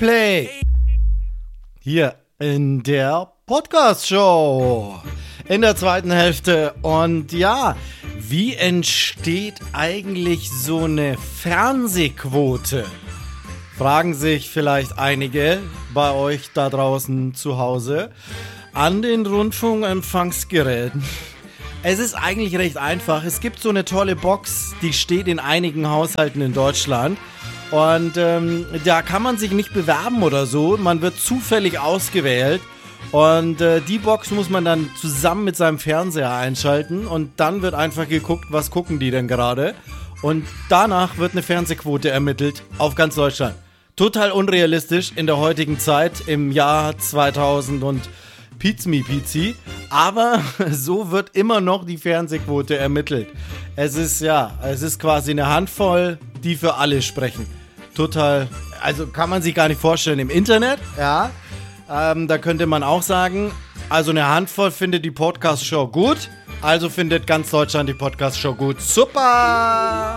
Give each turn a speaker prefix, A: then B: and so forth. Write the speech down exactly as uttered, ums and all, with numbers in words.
A: Play. Hier in der Podcast-Show. In der zweiten Hälfte. Und ja, wie entsteht eigentlich so eine Fernsehquote? Fragen sich vielleicht einige bei euch da draußen zu Hause an den Rundfunkempfangsgeräten. Es ist eigentlich recht einfach. Es gibt so eine tolle Box, die steht in einigen Haushalten in Deutschland. Und ähm, da kann man sich nicht bewerben oder so. Man wird zufällig ausgewählt. Und äh, die Box muss man dann zusammen mit seinem Fernseher einschalten. Und dann wird einfach geguckt, was gucken die denn gerade. Und danach wird eine Fernsehquote ermittelt auf ganz Deutschland. Total unrealistisch in der heutigen Zeit, im Jahr zweitausend und Pizmi Pizi. Aber so wird immer noch die Fernsehquote ermittelt. Es ist, ja, es ist quasi eine Handvoll, die für alle sprechen. Total, also kann man sich gar nicht vorstellen im Internet, ja. Ähm, da könnte man auch sagen, also eine Handvoll findet die Podcast-Show gut, also findet ganz Deutschland die Podcast-Show gut. Super!